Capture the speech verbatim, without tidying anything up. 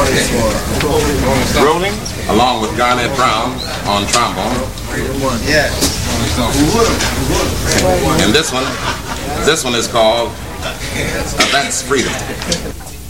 Rolling, along with Garnett Brown on trombone. Yeah. And this one, this one is called uh, That's Freedom.